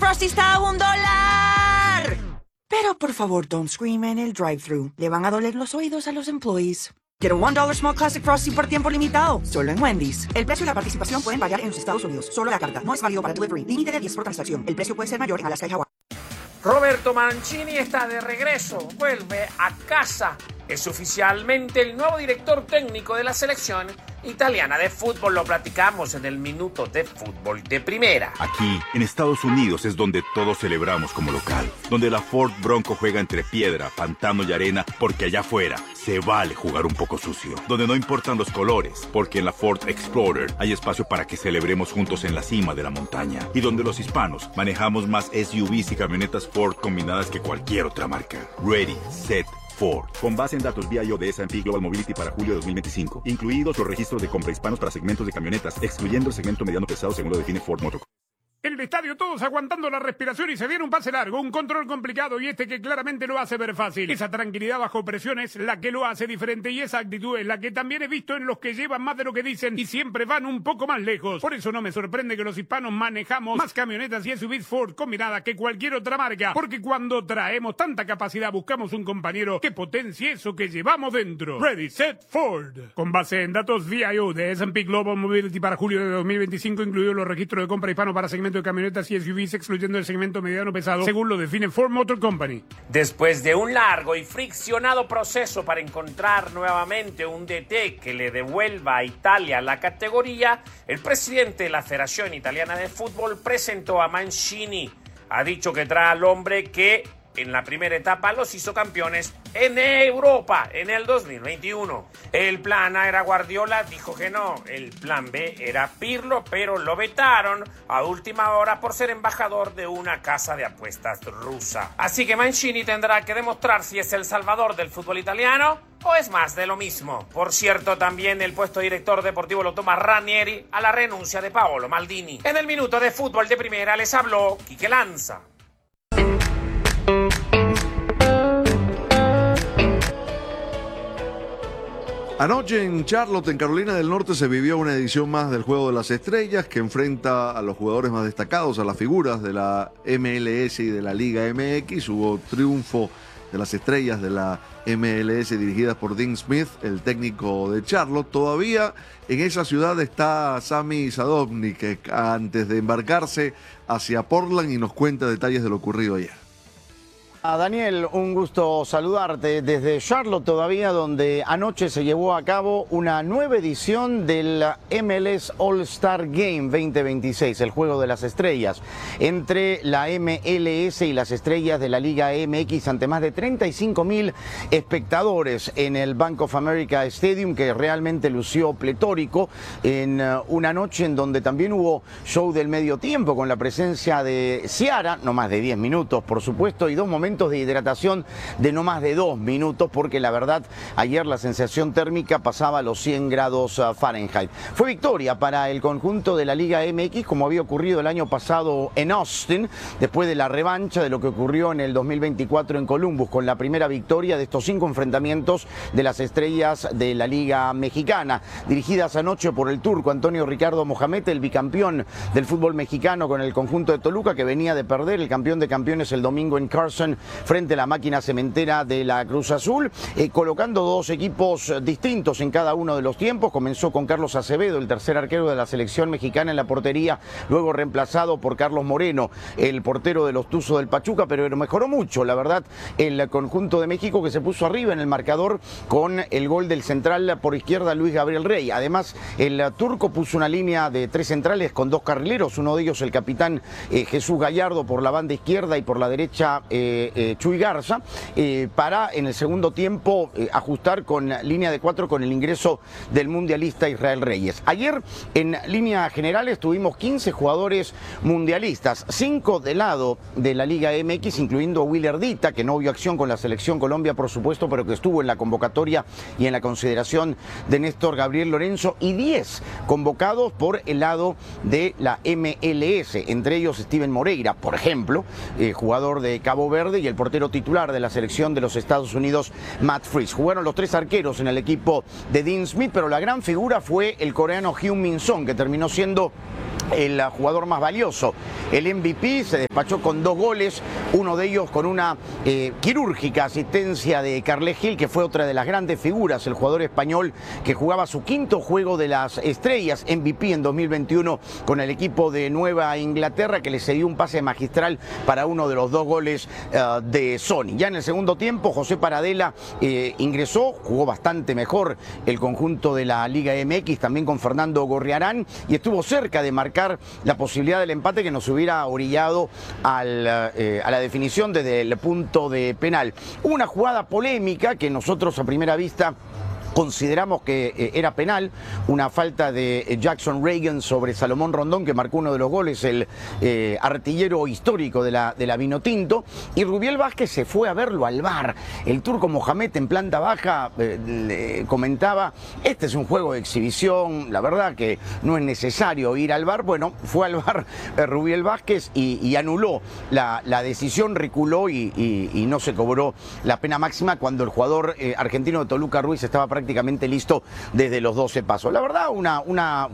Frosty está a $1. Pero por favor, don't scream en el drive-thru. Le van a doler los oídos a los employees. Quiero $1 Small Classic Frosty por tiempo limitado. Solo en Wendy's. El precio y la participación pueden variar en los Estados Unidos. Solo la carta. No es válido para delivery. Límite de 10 por transacción. El precio puede ser mayor en Alaska y Hawái. Roberto Mancini está de regreso. Vuelve a casa. Es oficialmente el nuevo director técnico de la selección italiana de fútbol. Lo platicamos en el Minuto de Fútbol de Primera. Aquí, en Estados Unidos, es donde todos celebramos como local. Donde la Ford Bronco juega entre piedra, pantano y arena, porque allá afuera se vale jugar un poco sucio. Donde no importan los colores, porque en la Ford Explorer hay espacio para que celebremos juntos en la cima de la montaña. Y donde los hispanos manejamos más SUVs y camionetas Ford combinadas que cualquier otra marca. Ready, set, Ford. Con base en datos VIO de S&P Global Mobility para julio de 2025. Incluidos los registros de compra hispanos para segmentos de camionetas, excluyendo el segmento mediano pesado según lo define Ford Motor. En el estadio todos aguantando la respiración y se viene un pase largo, un control complicado y que claramente lo hace ver fácil. Esa tranquilidad bajo presión es la que lo hace diferente y esa actitud es la que también he visto en los que llevan más de lo que dicen y siempre van un poco más lejos. Por eso no me sorprende que los hispanos manejamos más camionetas y SUVs Ford combinadas que cualquier otra marca, porque cuando traemos tanta capacidad buscamos un compañero que potencie eso que llevamos dentro. Ready, set, Ford. Con base en datos VIO de S&P Global Mobility para julio de 2025, incluidos los registros de compra hispano para segmento de camionetas y SUVs, excluyendo el segmento mediano pesado, según lo define Ford Motor Company. Después de un largo y friccionado proceso para encontrar nuevamente un DT que le devuelva a Italia la categoría, el presidente de la Federación Italiana de Fútbol presentó a Mancini. Ha dicho que trae al hombre que en la primera etapa los hizo campeones en Europa en el 2021. El plan A era Guardiola, dijo que no. El plan B era Pirlo, pero lo vetaron a última hora por ser embajador de una casa de apuestas rusa. Así que Mancini tendrá que demostrar si es el salvador del fútbol italiano o es más de lo mismo. Por cierto, también el puesto de director deportivo lo toma Ranieri a la renuncia de Paolo Maldini. En el Minuto de Fútbol de Primera les habló Quique Lanza. Anoche en Charlotte, en Carolina del Norte, se vivió una edición más del Juego de las Estrellas que enfrenta a los jugadores más destacados, a las figuras de la MLS y de la Liga MX. Hubo triunfo de las estrellas de la MLS dirigidas por Dean Smith, el técnico de Charlotte. Todavía en esa ciudad está Sami Sadovnik, antes de embarcarse hacia Portland, y nos cuenta detalles de lo ocurrido ayer. Daniel, un gusto saludarte desde Charlotte todavía, donde anoche se llevó a cabo una nueva edición del MLS All-Star Game 2026, el Juego de las Estrellas, entre la MLS y las estrellas de la Liga MX, ante más de 35.000 espectadores en el Bank of America Stadium, que realmente lució pletórico, en una noche en donde también hubo show del medio tiempo con la presencia de Ciara, no más de 10 minutos por supuesto, y dos momentos de hidratación de no más de 2 minutos, porque la verdad ayer la sensación térmica pasaba los 100 grados Fahrenheit. Fue victoria para el conjunto de la Liga MX, como había ocurrido el año pasado en Austin, después de la revancha de lo que ocurrió en el 2024 en Columbus, con la primera victoria de estos 5 enfrentamientos de las estrellas de la Liga Mexicana, dirigidas anoche por el turco Antonio Ricardo Mohamed, el bicampeón del fútbol mexicano con el conjunto de Toluca, que venía de perder el campeón de campeones el domingo en Carson frente a la máquina cementera de la Cruz Azul, colocando dos equipos distintos en cada uno de los tiempos. Comenzó con Carlos Acevedo, el tercer arquero de la selección mexicana, en la portería, luego reemplazado por Carlos Moreno, el portero de los Tuzos del Pachuca, pero mejoró mucho, la verdad, el conjunto de México, que se puso arriba en el marcador con el gol del central por izquierda, Luis Gabriel Rey. Además, el turco puso una línea de 3 centrales con 2 carrileros, uno de ellos el capitán Jesús Gallardo por la banda izquierda y por la derecha Chuy Garza, para en el segundo tiempo ajustar con línea de 4 con el ingreso del mundialista Israel Reyes. Ayer en línea general tuvimos 15 jugadores mundialistas, 5 del lado de la Liga MX, incluyendo a Willer Dita, que no vio acción con la selección Colombia por supuesto, pero que estuvo en la convocatoria y en la consideración de Néstor Gabriel Lorenzo, y 10 convocados por el lado de la MLS, entre ellos Steven Moreira, por ejemplo, jugador de Cabo Verde, y el portero titular de la selección de los Estados Unidos, Matt Freese. Jugaron los 3 arqueros en el equipo de Dean Smith, pero la gran figura fue el coreano Heung-min Son, que terminó siendo el jugador más valioso. El MVP se despachó con 2 goles, uno de ellos con una quirúrgica asistencia de Carles-Gil, que fue otra de las grandes figuras, el jugador español que jugaba su 5º juego de las estrellas, MVP en 2021 con el equipo de Nueva Inglaterra, que le cedió un pase magistral para uno de los 2 goles de Sony. Ya en el segundo tiempo, José Paradela ingresó, jugó bastante mejor el conjunto de la Liga MX, también con Fernando Gorriarán, y estuvo cerca de marcar la posibilidad del empate que nos hubiera orillado a la definición desde el punto de penal. Una jugada polémica que nosotros a primera vista consideramos que era penal, una falta de Jackson Reagan sobre Salomón Rondón, que marcó uno de los goles, el artillero histórico de la Vinotinto, y Rubiel Vázquez se fue a verlo al VAR. El turco Mohamed en planta baja le comentaba, este es un juego de exhibición, la verdad que no es necesario ir al VAR. Bueno, fue al VAR Rubiel Vázquez y anuló la decisión, reculó y no se cobró la pena máxima cuando el jugador argentino de Toluca, Ruiz, estaba prácticamente listo desde los 12 pasos. La verdad, una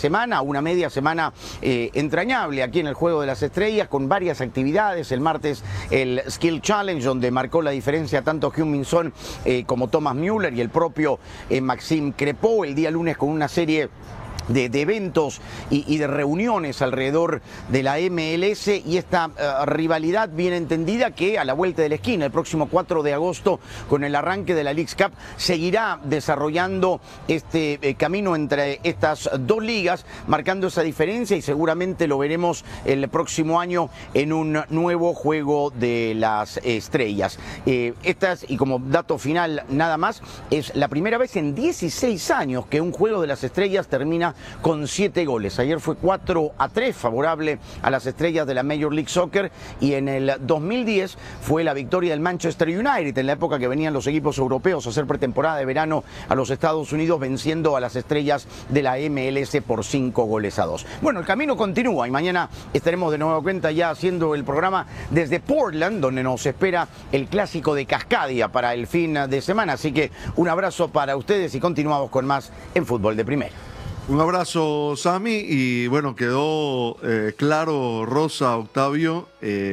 media semana entrañable aquí en el Juego de las Estrellas, con varias actividades. El martes el Skill Challenge, donde marcó la diferencia tanto Heung-min Son como Thomas Müller y el propio Maxime Crepeau. El día lunes con una serie de eventos y de reuniones alrededor de la MLS y esta rivalidad bien entendida que a la vuelta de la esquina, el próximo 4 de agosto, con el arranque de la Leagues Cup, seguirá desarrollando este camino entre estas 2 ligas, marcando esa diferencia, y seguramente lo veremos el próximo año en un nuevo Juego de las Estrellas. Estas, y como dato final nada más, es la primera vez en 16 años que un Juego de las Estrellas termina con 7 goles. Ayer fue 4-3 favorable a las Estrellas de la Major League Soccer, y en el 2010 fue la victoria del Manchester United, en la época que venían los equipos europeos a hacer pretemporada de verano a los Estados Unidos, venciendo a las Estrellas de la MLS por 5-2. Bueno, el camino continúa y mañana estaremos de nueva cuenta ya haciendo el programa desde Portland, donde nos espera el clásico de Cascadia para el fin de semana. Así que un abrazo para ustedes y continuamos con más en Fútbol de Primera. Un abrazo, Sami, y bueno, quedó claro, Rosa, Octavio,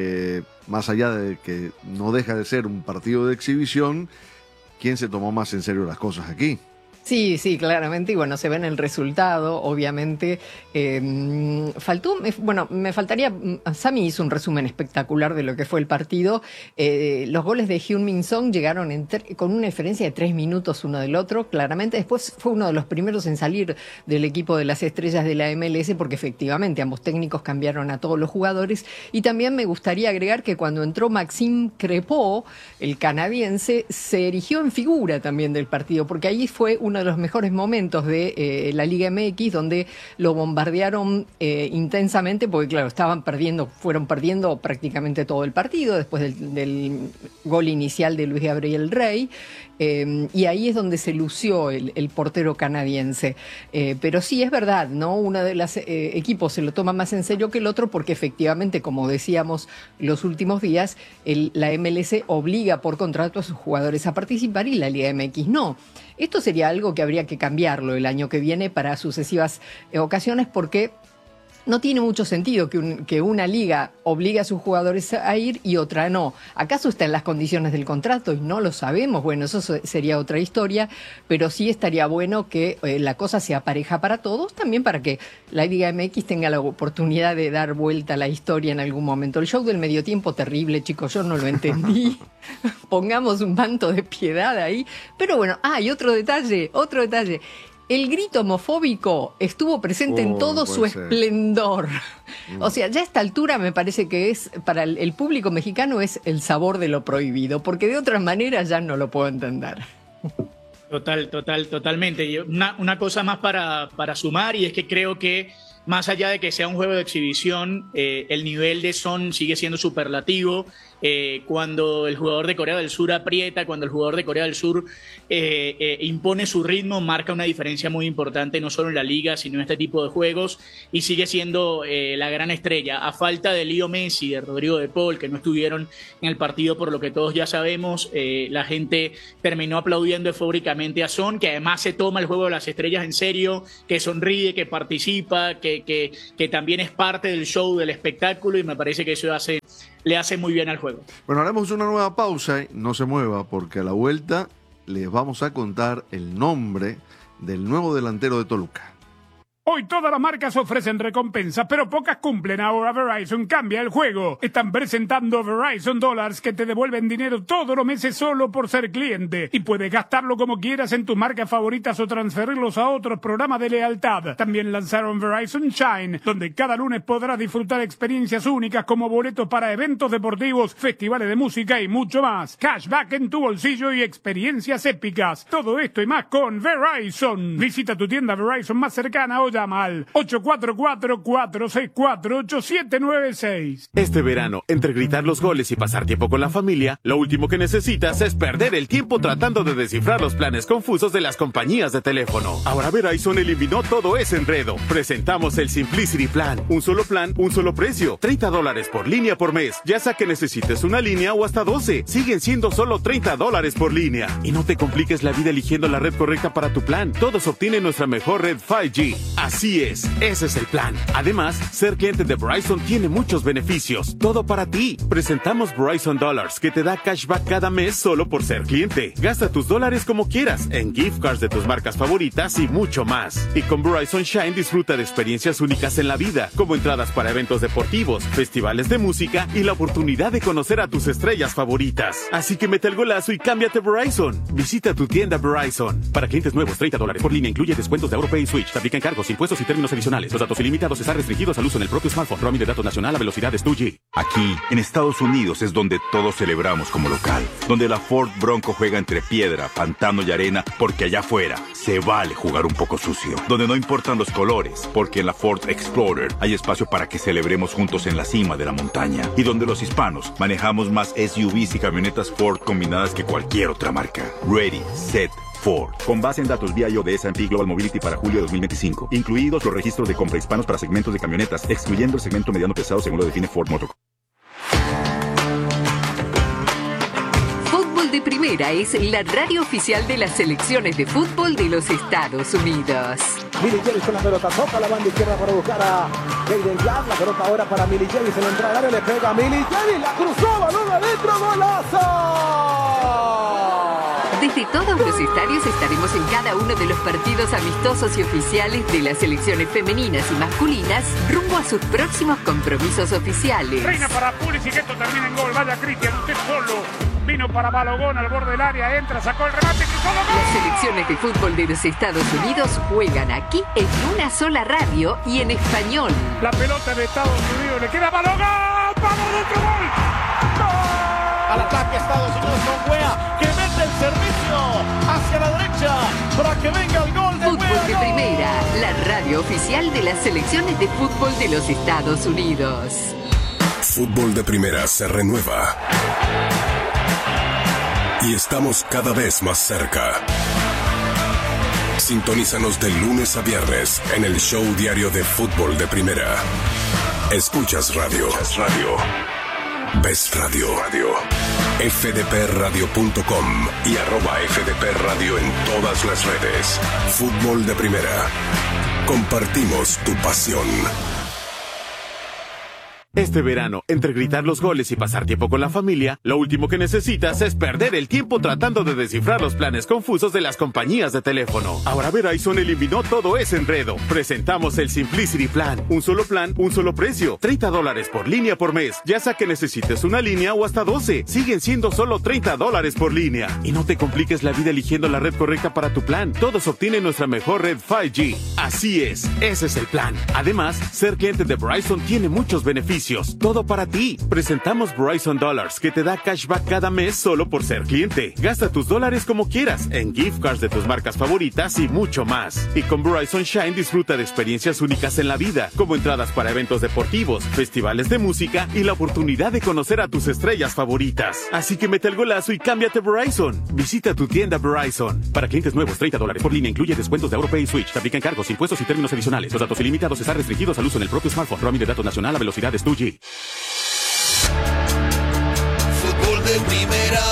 más allá de que no deja de ser un partido de exhibición, ¿quién se tomó más en serio las cosas aquí? Sí, sí, claramente, y bueno, se ve en el resultado, obviamente. Me faltaría, Sami hizo un resumen espectacular de lo que fue el partido. Los goles de Heung-min Son llegaron con una diferencia de 3 minutos uno del otro, claramente. Después fue uno de los primeros en salir del equipo de las Estrellas de la MLS, porque efectivamente ambos técnicos cambiaron a todos los jugadores. Y también me gustaría agregar que cuando entró Maxime Crepeau, el canadiense, se erigió en figura también del partido, porque ahí fue uno de los mejores momentos de la Liga MX, donde lo bombardearon intensamente, porque claro, fueron perdiendo prácticamente todo el partido después del gol inicial de Luis Gabriel Rey, y ahí es donde se lució el portero canadiense. Pero sí, es verdad, ¿no? Uno de los equipos se lo toma más en serio que el otro, porque efectivamente, como decíamos los últimos días, la MLS obliga por contrato a sus jugadores a participar y la Liga MX no. Esto sería algo que habría que cambiarlo el año que viene para sucesivas ocasiones, porque no tiene mucho sentido que una liga obligue a sus jugadores a ir y otra no. ¿Acaso está en las condiciones del contrato y no lo sabemos? Bueno, eso sería otra historia, pero sí estaría bueno que la cosa sea pareja para todos, también para que la Liga MX tenga la oportunidad de dar vuelta a la historia en algún momento. El show del medio tiempo, terrible, chicos, yo no lo entendí. Pongamos un manto de piedad ahí. Pero bueno, y otro detalle. El grito homofóbico estuvo presente en todo su esplendor. O sea, ya a esta altura me parece que es, para el público mexicano, es el sabor de lo prohibido, porque de otra manera ya no lo puedo entender. Totalmente. Y una cosa más para sumar, y es que creo que más allá de que sea un juego de exhibición, el nivel de Son sigue siendo superlativo. Cuando el jugador de Corea del Sur aprieta, cuando el jugador de Corea del Sur impone su ritmo, marca una diferencia muy importante, no solo en la liga, sino en este tipo de juegos, y sigue siendo la gran estrella. A falta de Leo Messi, de Rodrigo de Paul, que no estuvieron en el partido por lo que todos ya sabemos, la gente terminó aplaudiendo eufóricamente a Son, que además se toma el juego de las estrellas en serio, que sonríe, que participa, que que también es parte del show, del espectáculo, y me parece que eso le hace muy bien al juego. Bueno, haremos una nueva pausa, no se mueva, porque a la vuelta les vamos a contar el nombre del nuevo delantero de Toluca. Hoy todas las marcas ofrecen recompensas, pero pocas cumplen. Ahora Verizon cambia el juego. Están presentando Verizon Dollars, que te devuelven dinero todos los meses solo por ser cliente. Y puedes gastarlo como quieras en tus marcas favoritas o transferirlos a otros programas de lealtad. También lanzaron Verizon Shine, donde cada lunes podrás disfrutar experiencias únicas como boletos para eventos deportivos, festivales de música y mucho más. Cashback en tu bolsillo y experiencias épicas. Todo esto y más con Verizon. Visita tu tienda Verizon más cercana o llama al 844-464-8796. Este verano, entre gritar los goles y pasar tiempo con la familia, lo último que necesitas es perder el tiempo tratando de descifrar los planes confusos de las compañías de teléfono. Ahora Verizon eliminó todo ese enredo. Presentamos el Simplicity Plan. Un solo plan, un solo precio. $30 por línea por mes. Ya sea que necesites una línea o hasta 12. Siguen siendo solo $30 por línea. Y no te compliques la vida eligiendo la red correcta para tu plan. Todos obtienen nuestra mejor red 5G. Así es, ese es el plan. Además, ser cliente de Verizon tiene muchos beneficios. Todo para ti. Presentamos Verizon Dollars, que te da cashback cada mes solo por ser cliente. Gasta tus dólares como quieras, en gift cards de tus marcas favoritas y mucho más. Y con Verizon Shine disfruta de experiencias únicas en la vida, como entradas para eventos deportivos, festivales de música y la oportunidad de conocer a tus estrellas favoritas. Así que mete el golazo y cámbiate Verizon. Visita tu tienda Verizon. Para clientes nuevos, $30 por línea, incluye descuentos de AuroPay y Switch. Te aplican cargos, impuestos y términos adicionales. Los datos ilimitados están restringidos al uso en el propio smartphone. Roaming de datos nacional a velocidades 2G. Aquí, en Estados Unidos, es donde todos celebramos como local. Donde la Ford Bronco juega entre piedra, pantano y arena, porque allá afuera se vale jugar un poco sucio. Donde no importan los colores, porque en la Ford Explorer hay espacio para que celebremos juntos en la cima de la montaña. Y donde los hispanos manejamos más SUVs y camionetas Ford combinadas que cualquier otra marca. Ready, set, Ford. Con base en datos BIO de S&P Global Mobility para julio de 2025. Incluidos los registros de compra hispanos para segmentos de camionetas, excluyendo el segmento mediano pesado según lo define Ford Motor. Fútbol de Primera es la radio oficial de las selecciones de fútbol de los Estados Unidos. Millie Javis con la pelota, toca la banda izquierda para buscar a Jaden Jack. La pelota ahora para Millie Javis, en la entrada al área le pega a Millie Javis, la cruzó, balón adentro, golazo. Desde todos los estadios estaremos en cada uno de los partidos amistosos y oficiales de las selecciones femeninas y masculinas rumbo a sus próximos compromisos oficiales. Reina para Pulisic, que esto termina en gol. Vaya Cristian, usted solo. Vino para Balogón al borde del área, entra, sacó el remate, cruzó la gol. Las selecciones de fútbol de los Estados Unidos juegan aquí en una sola radio y en español. La pelota de Estados Unidos, le queda a Balogón. ¡Vamos, otro gol! ¡Gol! Al ataque Estados Unidos con Wea, que mete el servicio hacia la derecha para que venga el gol de Fútbol Wea. de Primera, la radio oficial de las selecciones de fútbol de los Estados Unidos. Fútbol de Primera se renueva. Y estamos cada vez más cerca. Sintonízanos de lunes a viernes en el show diario de Fútbol de Primera. Escuchas radio. Ves radio. fdpradio.com y @fdpradio en todas las redes. Fútbol de Primera. Compartimos tu pasión. Este verano, entre gritar los goles y pasar tiempo con la familia, lo último que necesitas es perder el tiempo tratando de descifrar los planes confusos de las compañías de teléfono. Ahora Verizon eliminó todo ese enredo. Presentamos el Simplicity Plan. Un solo plan, un solo precio. $30 por línea por mes. Ya sea que necesites una línea o hasta 12. Siguen siendo solo $30 por línea. Y no te compliques la vida eligiendo la red correcta para tu plan. Todos obtienen nuestra mejor red 5G. Así es, ese es el plan. Además, ser cliente de Verizon tiene muchos beneficios. Todo para ti. Presentamos Verizon Dollars, que te da cashback cada mes solo por ser cliente. Gasta tus dólares como quieras, en gift cards de tus marcas favoritas y mucho más. Y con Verizon Shine disfruta de experiencias únicas en la vida, como entradas para eventos deportivos, festivales de música y la oportunidad de conocer a tus estrellas favoritas. Así que mete el golazo y cámbiate Verizon. Visita tu tienda Verizon. Para clientes nuevos, $30 por línea, incluye descuentos de AuroPay y Switch. Te aplican cargos, impuestos y términos adicionales. Los datos ilimitados están restringidos al uso en el propio smartphone. Roaming de datos nacional a velocidades 2G. Fútbol de Primera.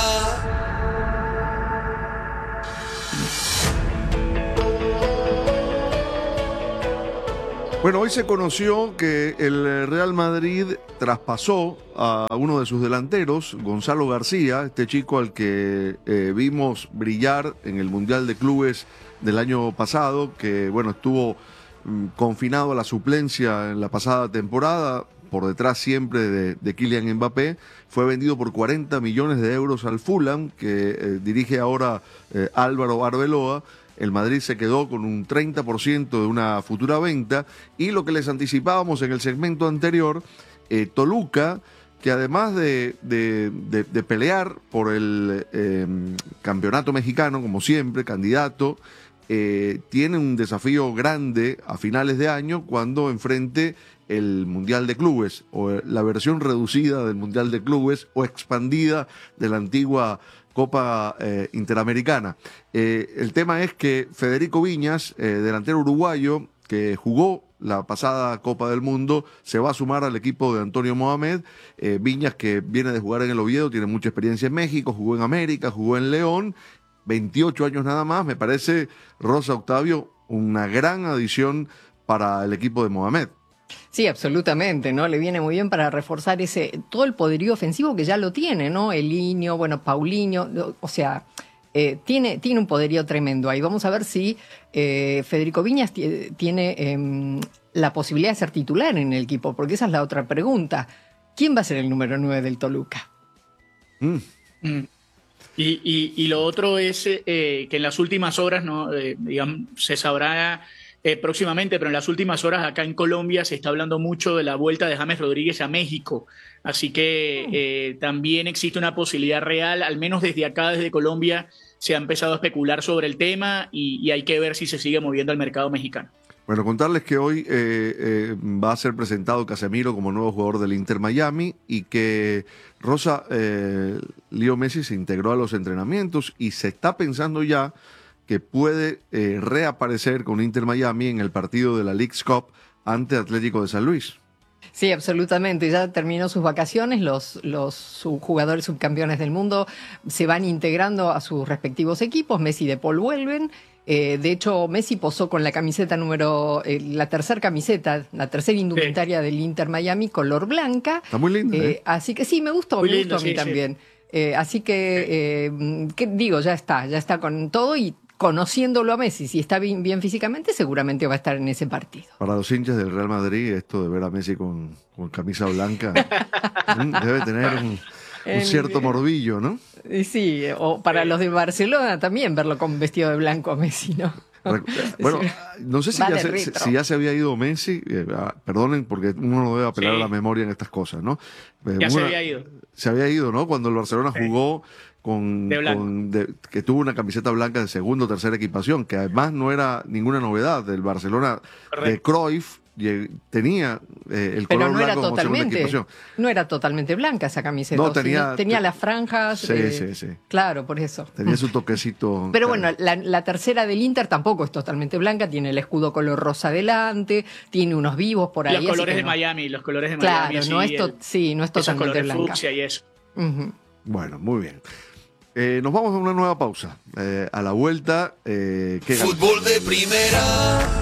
Bueno, hoy se conoció que el Real Madrid traspasó a uno de sus delanteros, Gonzalo García, este chico al que vimos brillar en el Mundial de Clubes del año pasado, que bueno, estuvo confinado a la suplencia en la pasada temporada, por detrás siempre de Kylian Mbappé. Fue vendido por 40 millones de euros al Fulham, que dirige ahora Álvaro Arbeloa. El Madrid se quedó con un 30% de una futura venta, y lo que les anticipábamos en el segmento anterior, Toluca, que además de pelear por el campeonato mexicano, como siempre, candidato, tiene un desafío grande a finales de año cuando enfrente el Mundial de Clubes, o la versión reducida del Mundial de Clubes, o expandida de la antigua Copa Interamericana. El tema es que Federico Viñas, delantero uruguayo, que jugó la pasada Copa del Mundo, se va a sumar al equipo de Antonio Mohamed. Viñas, que viene de jugar en el Oviedo, tiene mucha experiencia en México, jugó en América, jugó en León, 28 años nada más. Me parece, Rosa, Octavio, una gran adición para el equipo de Mohamed. Sí, absolutamente, ¿no? Le viene muy bien para reforzar todo el poderío ofensivo que ya lo tiene, ¿no? Elinho, bueno, Paulinho, o sea, tiene un poderío tremendo ahí. Vamos a ver si Federico Viñas tiene la posibilidad de ser titular en el equipo, porque esa es la otra pregunta. ¿Quién va a ser el número 9 del Toluca? Y lo otro es que en las últimas horas, ¿no? Digamos, se sabrá próximamente, pero en las últimas horas acá en Colombia se está hablando mucho de la vuelta de James Rodríguez a México, así que también existe una posibilidad real, al menos desde acá, desde Colombia, se ha empezado a especular sobre el tema y hay que ver si se sigue moviendo el mercado mexicano. Bueno, contarles que hoy va a ser presentado Casemiro como nuevo jugador del Inter Miami, y que Rosa, Leo Messi se integró a los entrenamientos y se está pensando ya que puede reaparecer con Inter Miami en el partido de la Leagues Cup ante Atlético de San Luis. Sí, absolutamente. Ya terminó sus vacaciones, los jugadores subcampeones del mundo se van integrando a sus respectivos equipos. Messi y De Paul vuelven. De hecho, Messi posó con la camiseta la tercera camiseta, la tercera indumentaria del Inter Miami, color blanca. Está muy linda. Así que sí, me gustó, muy me lindo, gustó a mí también. Así que, digo, ya está con todo, y conociéndolo a Messi, si está bien físicamente, seguramente va a estar en ese partido. Para los hinchas del Real Madrid, esto de ver a Messi con camisa blanca debe tener un cierto morbillo, ¿no? Sí, o para los de Barcelona también verlo con vestido de blanco a Messi, ¿no? Bueno, no sé si ya se había ido Messi, perdonen porque uno no debe apelar a la memoria en estas cosas, ¿no? Se había ido. Se había ido, ¿no? Cuando el Barcelona jugó que tuvo una camiseta blanca de segunda o tercera equipación, que además no era ninguna novedad del Barcelona. Correcto. De Cruyff tenía el color blanco como segunda equipación. No era totalmente blanca esa camiseta. No, tenía las franjas. Sí. Claro, por eso. Tenía su toquecito. Pero bueno, la tercera del Inter tampoco es totalmente blanca, tiene el escudo color rosa delante, tiene unos vivos por ahí. Los colores de Miami, Miami. Claro, no es totalmente blanca. Fucsia y eso. Bueno, muy bien. Nos vamos a una nueva pausa. A la vuelta, Fútbol de Primera.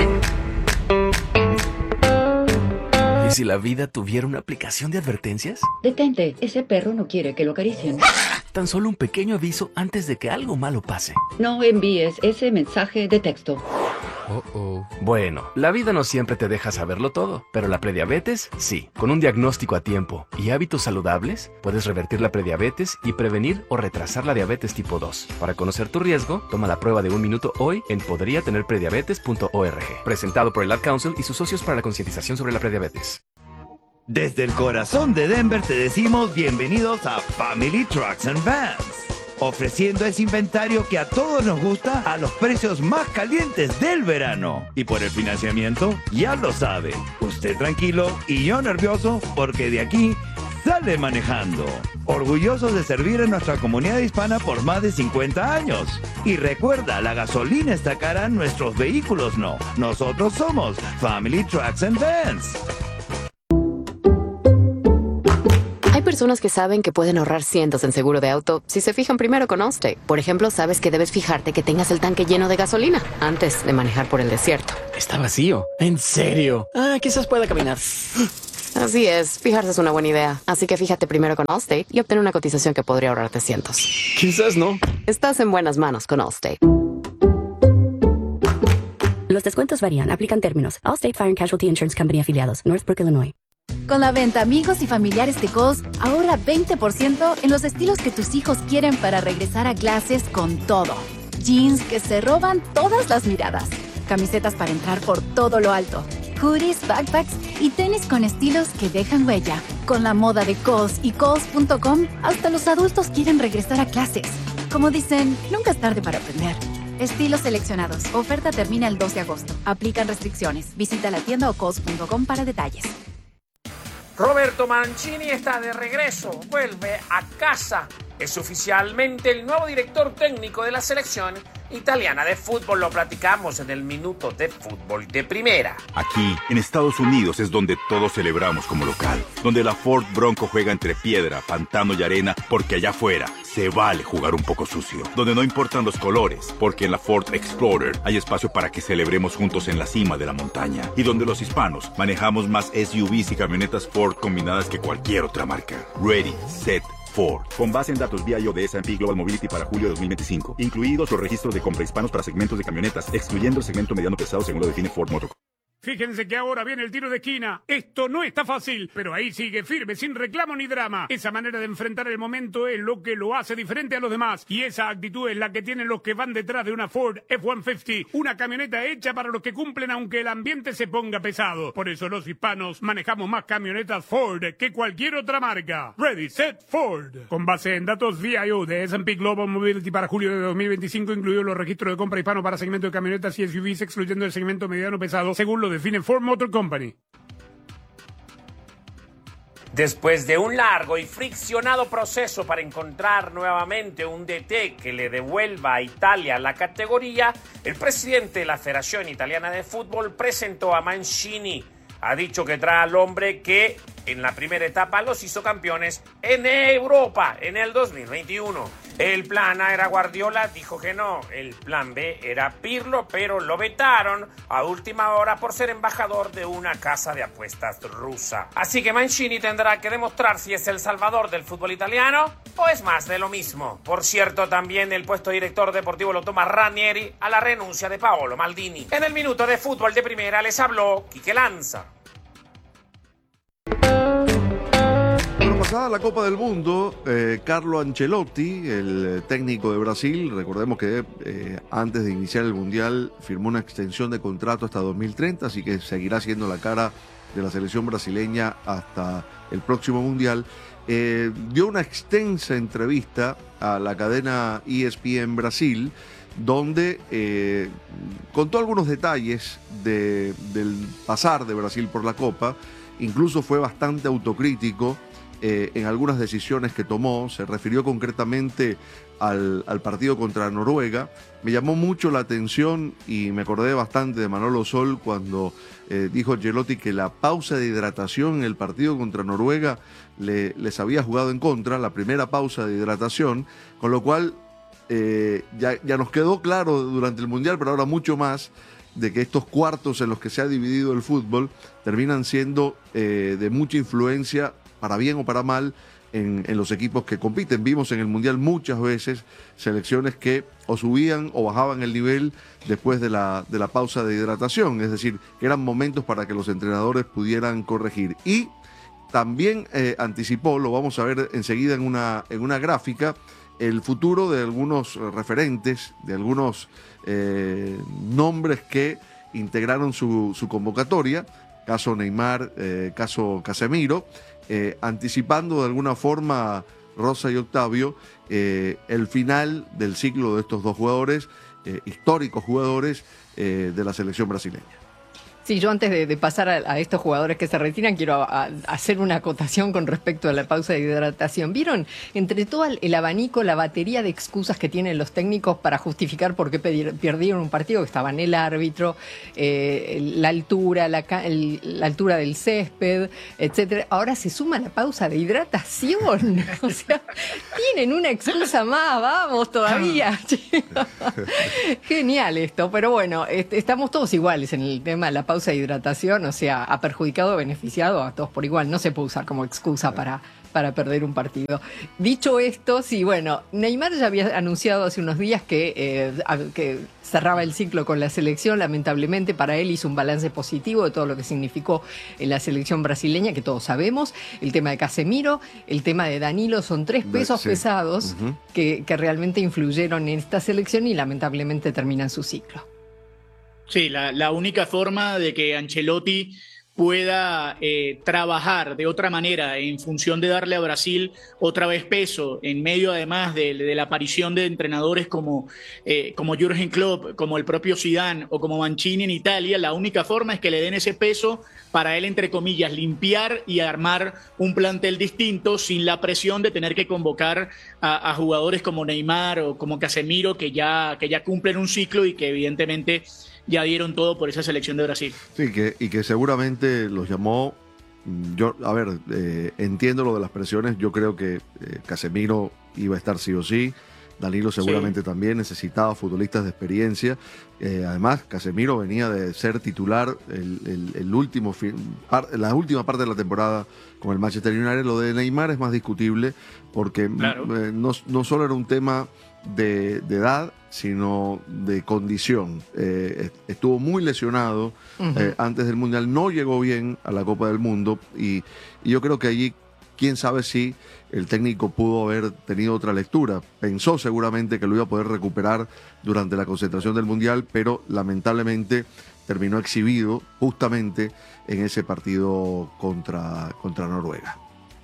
¿Y si la vida tuviera una aplicación de advertencias? Detente, ese perro no quiere que lo acaricien. Tan solo un pequeño aviso antes de que algo malo pase. No envíes ese mensaje de texto. Bueno, la vida no siempre te deja saberlo todo, pero la prediabetes sí. Con un diagnóstico a tiempo y hábitos saludables, puedes revertir la prediabetes y prevenir o retrasar la diabetes tipo 2. Para conocer tu riesgo, toma la prueba de 1 minuto hoy en podriatenerprediabetes.org. Presentado por el Ad Council y sus socios para la concientización sobre la prediabetes. Desde el corazón de Denver te decimos bienvenidos a Family Trucks and Vans, ofreciendo ese inventario que a todos nos gusta a los precios más calientes del verano. Y por el financiamiento, ya lo sabe, usted tranquilo y yo nervioso porque de aquí sale manejando. Orgullosos de servir a nuestra comunidad hispana por más de 50 años. Y recuerda, la gasolina está cara, nuestros vehículos no. Nosotros somos Family Trucks and Vans. personas que saben que pueden ahorrar cientos en seguro de auto si se fijan primero con Allstate. Por ejemplo, sabes que debes fijarte que tengas el tanque lleno de gasolina antes de manejar por el desierto. Está vacío. ¿En serio? Quizás pueda caminar. Así es, fijarse es una buena idea. Así que fíjate primero con Allstate y obtén una cotización que podría ahorrarte cientos. Quizás no. Estás en buenas manos con Allstate. Los descuentos varían. Aplican términos. Allstate Fire and Casualty Insurance Company afiliados. Northbrook, Illinois. Con la venta Amigos y Familiares de Kohl's, ahorra 20% en los estilos que tus hijos quieren para regresar a clases con todo. Jeans que se roban todas las miradas. Camisetas para entrar por todo lo alto. Hoodies, backpacks y tenis con estilos que dejan huella. Con la moda de Kohl's y Kohl's.com, hasta los adultos quieren regresar a clases. Como dicen, nunca es tarde para aprender. Estilos seleccionados. Oferta termina el 2 de agosto. Aplican restricciones. Visita la tienda o Kohl's.com para detalles. Roberto Mancini está de regreso, vuelve a casa. Es oficialmente el nuevo director técnico de la selección italiana de fútbol. Lo platicamos en el Minuto de Fútbol de Primera. Aquí, en Estados Unidos, es donde todos celebramos como local. Donde la Ford Bronco juega entre piedra, pantano y arena, porque allá afuera se vale jugar un poco sucio. Donde no importan los colores, porque en la Ford Explorer hay espacio para que celebremos juntos en la cima de la montaña. Y donde los hispanos manejamos más SUVs y camionetas Ford combinadas que cualquier otra marca. Ready, set, Ford. Con base en datos vía de S&P Global Mobility para julio de 2025. Incluidos los registros de compra hispanos para segmentos de camionetas, excluyendo el segmento mediano pesado según lo define Ford Motor. Fíjense que ahora viene el tiro de esquina. Esto no está fácil, pero ahí sigue firme, sin reclamo ni drama. Esa manera de enfrentar el momento es lo que lo hace diferente a los demás. Y esa actitud es la que tienen los que van detrás de una Ford F-150. Una camioneta hecha para los que cumplen aunque el ambiente se ponga pesado. Por eso los hispanos manejamos más camionetas Ford que cualquier otra marca. Ready, set, Ford. Con base en datos VIO de S&P Global Mobility para julio de 2025, incluidos los registros de compra hispano para segmento de camionetas y SUVs, excluyendo el segmento mediano pesado, según lo define Ford Motor Company. Después de un largo y friccionado proceso para encontrar nuevamente un DT que le devuelva a Italia la categoría, el presidente de la Federación Italiana de Fútbol presentó a Mancini. Ha dicho que trae al hombre que en la primera etapa los hizo campeones en Europa en el 2021. El plan A era Guardiola, dijo que no. El plan B era Pirlo, pero lo vetaron a última hora por ser embajador de una casa de apuestas rusa. Así que Mancini tendrá que demostrar si es el salvador del fútbol italiano o es más de lo mismo. Por cierto, también el puesto de director deportivo lo toma Ranieri a la renuncia de Paolo Maldini. En el Minuto de Fútbol de Primera les habló Quique Lanza. Pasada la Copa del Mundo, Carlo Ancelotti, el técnico de Brasil, recordemos que antes de iniciar el Mundial firmó una extensión de contrato hasta 2030, así que seguirá siendo la cara de la selección brasileña hasta el próximo Mundial. Dio una extensa entrevista a la cadena ESPN Brasil, donde contó algunos detalles del pasar de Brasil por la Copa. Incluso fue bastante autocrítico en algunas decisiones que tomó. Se refirió concretamente al partido contra Noruega. Me llamó mucho la atención y me acordé bastante de Manolo Sol cuando dijo Ancelotti que la pausa de hidratación en el partido contra Noruega les había jugado en contra, la primera pausa de hidratación, con lo cual ya nos quedó claro durante el Mundial, pero ahora mucho más, de que estos cuartos en los que se ha dividido el fútbol terminan siendo de mucha influencia, para bien o para mal, en los equipos que compiten. Vimos en el Mundial muchas veces selecciones que o subían o bajaban el nivel después de la pausa de hidratación, es decir, que eran momentos para que los entrenadores pudieran corregir. Y también anticipó, lo vamos a ver enseguida en una gráfica, el futuro de algunos referentes, de algunos nombres que integraron su convocatoria, caso Neymar, caso Casemiro, anticipando de alguna forma, Rosa y Octavio, el final del ciclo de estos dos jugadores, históricos jugadores de la selección brasileña. Sí, yo antes de pasar a estos jugadores que se retiran, quiero hacer una acotación con respecto a la pausa de hidratación. ¿Vieron? Entre todo el abanico, la batería de excusas que tienen los técnicos para justificar por qué perdieron un partido, que estaban el árbitro, la altura, la altura del césped, etcétera. Ahora se suma la pausa de hidratación. O sea, tienen una excusa más, vamos todavía. Genial esto, pero bueno, estamos todos iguales en el tema de la pausa de hidratación, o sea, ha perjudicado o beneficiado a todos por igual, no se puede usar como excusa para perder un partido. Dicho esto, sí, bueno, Neymar ya había anunciado hace unos días que cerraba el ciclo con la selección. Lamentablemente para él hizo un balance positivo de todo lo que significó en la selección brasileña, que todos sabemos. El tema de Casemiro, el tema de Danilo, son 3 pesos pesados que realmente influyeron en esta selección y lamentablemente terminan su ciclo. Sí, la única forma de que Ancelotti pueda trabajar de otra manera en función de darle a Brasil otra vez peso, en medio además de la aparición de entrenadores como Jürgen Klopp, como el propio Zidane o como Mancini en Italia, la única forma es que le den ese peso para él, entre comillas, limpiar y armar un plantel distinto sin la presión de tener que convocar a jugadores como Neymar o como Casemiro que ya cumplen un ciclo y que evidentemente ya dieron todo por esa selección de Brasil. Sí, y que seguramente los llamó. Yo, a ver, entiendo lo de las presiones. Yo creo que Casemiro iba a estar sí o sí. Danilo seguramente también necesitaba futbolistas de experiencia. Además, Casemiro venía de ser titular la última parte de la temporada con el Manchester United. Lo de Neymar es más discutible porque no solo era un tema de edad, sino de condición. Estuvo muy lesionado antes del Mundial, no llegó bien a la Copa del Mundo y yo creo que allí, quién sabe si el técnico pudo haber tenido otra lectura. Pensó seguramente que lo iba a poder recuperar durante la concentración del Mundial, pero lamentablemente terminó exhibido justamente en ese partido contra Noruega.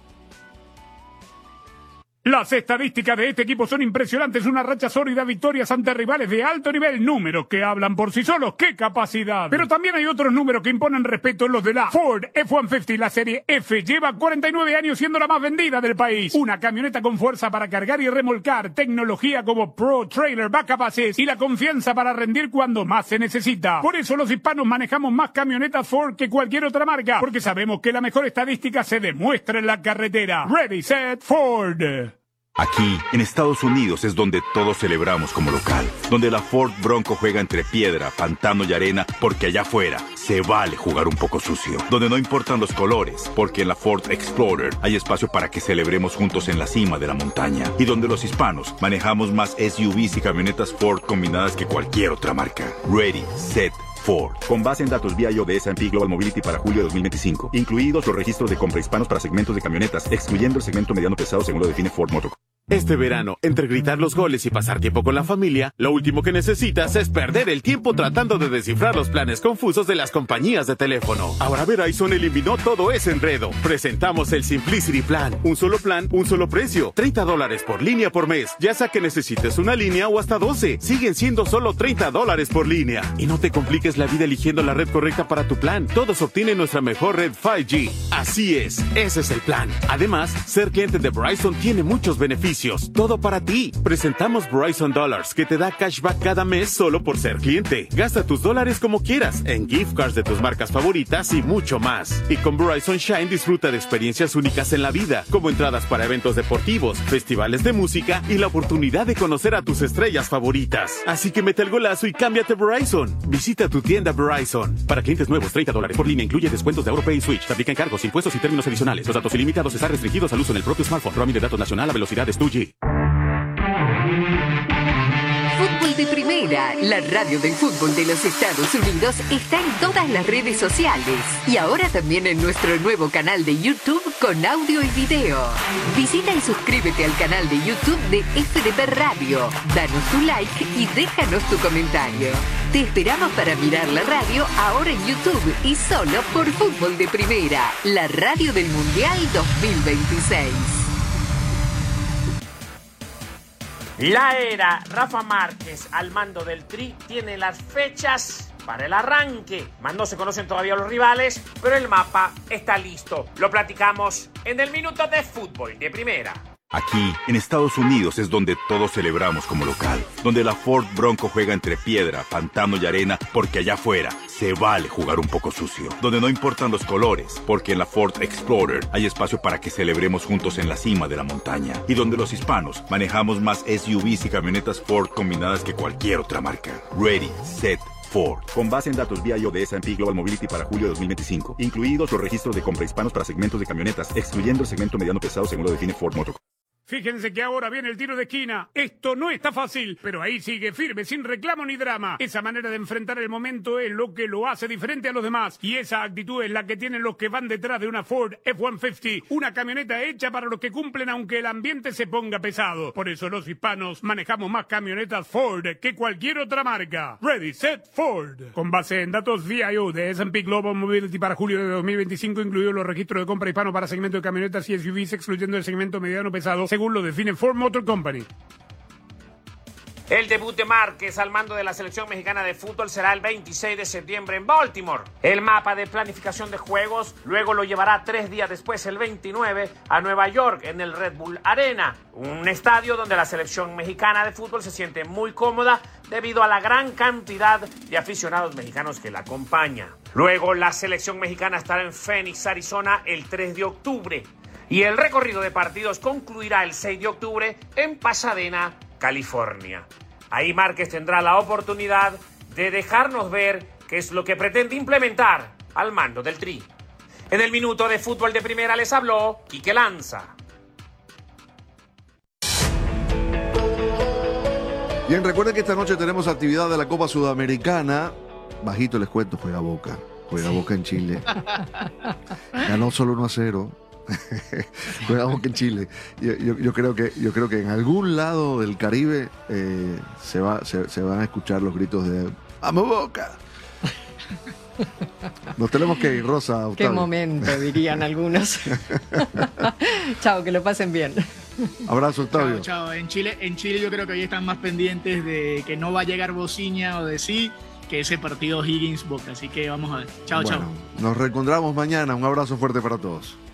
Las estadísticas de este equipo son impresionantes, una racha sólida, victorias ante rivales de alto nivel, números que hablan por sí solos, ¡qué capacidad! Pero también hay otros números que imponen respeto, los de la Ford F-150, la serie F, lleva 49 años siendo la más vendida del país. Una camioneta con fuerza para cargar y remolcar, tecnología como Pro Trailer Backup Assist y la confianza para rendir cuando más se necesita. Por eso los hispanos manejamos más camionetas Ford que cualquier otra marca, porque sabemos que la mejor estadística se demuestra en la carretera. Ready, set, Ford. Aquí, en Estados Unidos, es donde todos celebramos como local. Donde la Ford Bronco juega entre piedra, pantano y arena, porque allá afuera se vale jugar un poco sucio. Donde no importan los colores, porque en la Ford Explorer hay espacio para que celebremos juntos en la cima de la montaña. Y donde los hispanos manejamos más SUVs y camionetas Ford combinadas que cualquier otra marca. Ready, set, Ford. Con base en datos BIO de S&P Global Mobility para julio de 2025. Incluidos los registros de compra hispanos para segmentos de camionetas, excluyendo el segmento mediano pesado según lo define Ford Motor. Este verano, entre gritar los goles y pasar tiempo con la familia, lo último que necesitas es perder el tiempo tratando de descifrar los planes confusos de las compañías de teléfono. Ahora Verizon eliminó todo ese enredo. Presentamos el Simplicity Plan. Un solo plan, un solo precio. $30 por línea por mes. Ya sea que necesites una línea o hasta 12. Siguen siendo solo $30 por línea. Y no te compliques la vida eligiendo la red correcta para tu plan. Todos obtienen nuestra mejor red 5G. Así es, ese es el plan. Además, ser cliente de Verizon tiene muchos beneficios. Todo para ti. Presentamos Verizon Dollars, que te da cashback cada mes solo por ser cliente. Gasta tus dólares como quieras, en gift cards de tus marcas favoritas y mucho más. Y con Verizon Shine disfruta de experiencias únicas en la vida, como entradas para eventos deportivos, festivales de música y la oportunidad de conocer a tus estrellas favoritas. Así que mete el golazo y cámbiate a Verizon. Visita tu tienda Verizon. Para clientes nuevos, $30 por línea incluye descuentos de AutoPay y Switch. Se aplican cargos, impuestos y términos adicionales. Los datos ilimitados están restringidos al uso en el propio smartphone. Roaming de datos nacional a velocidades 2G. Fútbol de Primera, la radio del fútbol de los Estados Unidos, está en todas las redes sociales y ahora también en nuestro nuevo canal de YouTube con audio y video. Visita y suscríbete al canal de YouTube de FDP Radio, danos tu like y déjanos tu comentario. Te esperamos para mirar la radio ahora en YouTube y solo por Fútbol de Primera, la radio del Mundial 2026. La era Rafa Márquez al mando del Tri tiene las fechas para el arranque. Más no se conocen todavía los rivales, pero el mapa está listo. Lo platicamos en el Minuto de Fútbol de Primera. Aquí, en Estados Unidos, es donde todos celebramos como local. Donde la Ford Bronco juega entre piedra, pantano y arena, porque allá afuera se vale jugar un poco sucio. Donde no importan los colores, porque en la Ford Explorer hay espacio para que celebremos juntos en la cima de la montaña. Y donde los hispanos manejamos más SUVs y camionetas Ford combinadas que cualquier otra marca. Ready, set, Ford. Con base en datos BIO de S&P Global Mobility para julio de 2025, incluidos los registros de compra hispanos para segmentos de camionetas, excluyendo el segmento mediano pesado según lo define Ford Motor. Fíjense que ahora viene el tiro de esquina. Esto no está fácil, pero ahí sigue firme, sin reclamo ni drama. Esa manera de enfrentar el momento es lo que lo hace diferente a los demás. Y esa actitud es la que tienen los que van detrás de una Ford F-150. Una camioneta hecha para los que cumplen aunque el ambiente se ponga pesado. Por eso los hispanos manejamos más camionetas Ford que cualquier otra marca. Ready, set, Ford. Con base en datos VIO de S&P Global Mobility para julio de 2025, incluidos los registros de compra hispano para segmento de camionetas y SUVs, excluyendo el segmento mediano pesado, según lo define Ford Motor Company. El debut de Márquez al mando de la selección mexicana de fútbol será el 26 de septiembre en Baltimore. El mapa de planificación de juegos luego lo llevará 3 días después, el 29, a Nueva York en el Red Bull Arena, un estadio donde la selección mexicana de fútbol se siente muy cómoda debido a la gran cantidad de aficionados mexicanos que la acompaña. Luego la selección mexicana estará en Phoenix, Arizona, el 3 de octubre. Y el recorrido de partidos concluirá el 6 de octubre en Pasadena, California. Ahí Márquez tendrá la oportunidad de dejarnos ver qué es lo que pretende implementar al mando del Tri. En el Minuto de Fútbol de Primera les habló Quique Lanza. Bien, recuerden que esta noche tenemos actividad de la Copa Sudamericana. Bajito les cuento, juega Boca. Juega Boca en Chile. Ganó solo 1-0. Juega Boca en Chile. Yo creo que en algún lado del Caribe se van a escuchar los gritos de ¡Vamos Boca! Nos tenemos que ir, Rosa. Octavio. Qué momento, dirían algunos. Chao, que lo pasen bien. Abrazo, Octavio. Chao. En Chile yo creo que hoy están más pendientes de que no va a llegar Bociña o de sí que ese partido Higgins-Boca. Así que vamos a ver. Chao. Nos reencontramos mañana. Un abrazo fuerte para todos.